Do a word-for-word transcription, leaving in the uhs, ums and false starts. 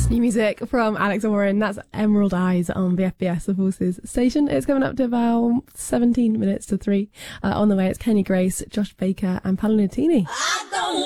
New music from Alex Warren. That's Emerald Eyes on the F B S, the Forces station. It's coming up to about seventeen minutes to three. Uh, on the way, it's Kenny Grace, Josh Baker, and Paolo Nutini.